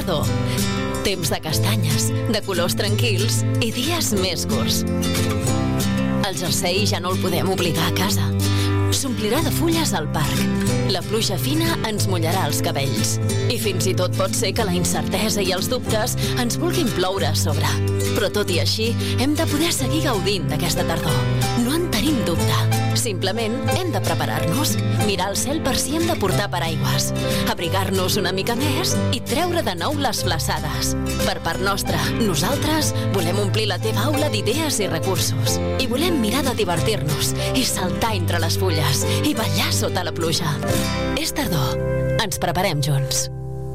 tardor. Temps de castanyes, de colors tranquils i dies més curts. El jersei ja no el podem oblidar a casa. S'omplirà de fulles al parc. La pluja fina ens mullarà els cabells. I fins i tot pot ser que la incertesa i els dubtes ens vulguin ploure a sobre. Però tot i així, hem de poder seguir gaudint d'aquesta tardor. No en tenim dubte. Simplement hem de preparar-nos, mirar el cel per si hem de portar paraigües, abrigar-nos una mica més i treure de nou les flaçades. Per part nostra, nosaltres volem omplir la teva aula d'idees i recursos. I volem mirar de divertir-nos i saltar entre les fulles i ballar sota la pluja. És tardor. Ens preparem junts.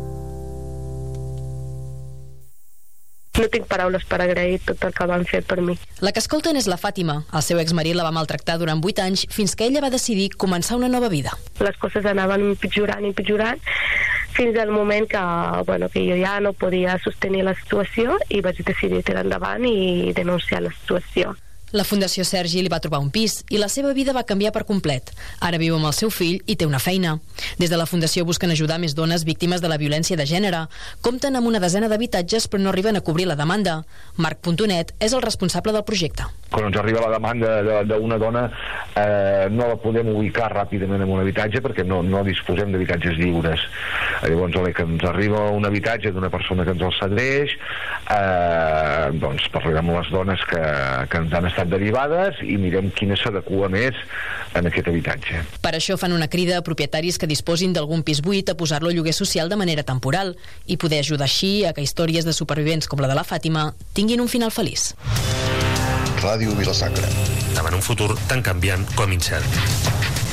No tinc paraules per agrair tot el que van fer per mi. La que escolten és la Fàtima. El seu exmarit la va maltractar durant 8 anys fins que ella va decidir començar una nova vida. Les coses anaven empitjorant, fins al moment que jo ja no podia sostenir la situació i vaig decidir tirar endavant i denunciar la situació. La Fundació Sergi li va trobar un pis i la seva vida va canviar per complet. Ara viu amb el seu fill i té una feina. Des de la Fundació busquen ajudar més dones víctimes de la violència de gènere. Compten amb una desena d'habitatges però no arriben a cobrir la demanda. Marc Puntonet és el responsable del projecte. Quan ens arriba la demanda d'una dona no la podem ubicar ràpidament en un habitatge perquè no disposem d'habitatges lliures. Llavors, que ens arriba un habitatge d'una persona que ens el cedeix, parlem amb les dones que ens han estat derivades i mirem quina s'adequa més en aquest habitatge. Per això fan una crida a propietaris que disposin d'algun pis buit a posar-lo a lloguer social de manera temporal i poder ajudar així a que històries de supervivents com la de la Fàtima tinguin un final feliç. Ràdio Vila-sacra. Davant un futur tan canviant com incert.